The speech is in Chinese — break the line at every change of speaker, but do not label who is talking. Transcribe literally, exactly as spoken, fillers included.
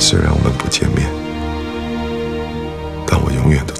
虽然我们不见面，但我永远都